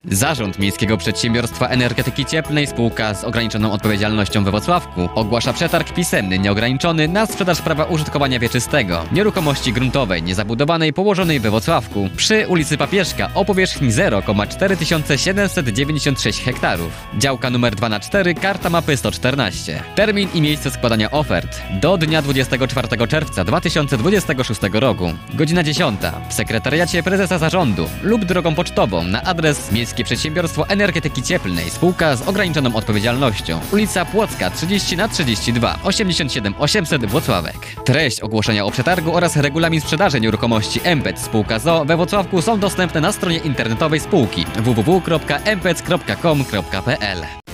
Zarząd Miejskiego Przedsiębiorstwa Energetyki Cieplnej spółka z ograniczoną odpowiedzialnością we Włocławku ogłasza przetarg pisemny nieograniczony na sprzedaż prawa użytkowania wieczystego nieruchomości gruntowej niezabudowanej położonej we Włocławku przy ulicy Papieżka o powierzchni 0,4796 hektarów. Działka nr 2/4, karta mapy 114. Termin i miejsce składania ofert do dnia 24 czerwca 2026 roku. Godzina 10. W sekretariacie prezesa zarządu lub drogą pocztową na adres Miejskie Przedsiębiorstwo Energetyki Cieplnej spółka z ograniczoną odpowiedzialnością. Ulica Płocka 30/32 87 800 Włocławek. Treść ogłoszenia o przetargu oraz regulamin sprzedaży nieruchomości MPEC spółka z we Włocławku są dostępne na stronie internetowej spółki www.mpec.com.pl.